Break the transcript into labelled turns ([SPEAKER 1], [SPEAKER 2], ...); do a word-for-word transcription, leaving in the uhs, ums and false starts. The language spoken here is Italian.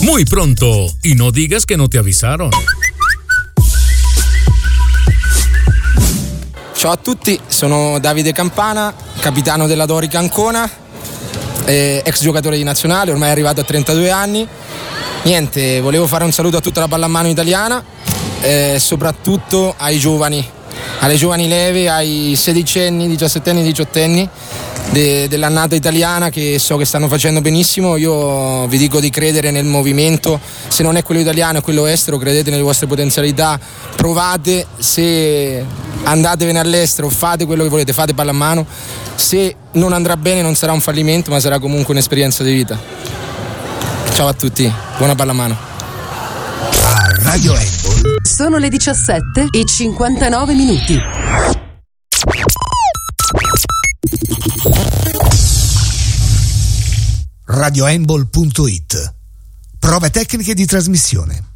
[SPEAKER 1] Muy pronto, y no digas que no te avisaron.
[SPEAKER 2] Ciao a tutti, sono Davide Campana, capitano della Dorica Ancona, eh, ex giocatore di nazionale, ormai arrivato a trentadue anni. Niente, volevo fare un saluto a tutta la pallamano italiana, eh, soprattutto ai giovani, alle giovani leve, ai sedicenni, diciassettenni, diciottenni de, dell'annata italiana, che so che stanno facendo benissimo. Io vi dico di credere nel movimento, se non è quello italiano è quello estero, credete nelle vostre potenzialità, provate, se andatevene all'estero, fate quello che volete, fate pallamano, se non andrà bene non sarà un fallimento ma sarà comunque un'esperienza di vita. Ciao a tutti, buona pallamano.
[SPEAKER 3] A Radio Handball
[SPEAKER 4] sono le diciassette e cinquantanove minuti.
[SPEAKER 3] radiohandball punto it. Prove tecniche di trasmissione.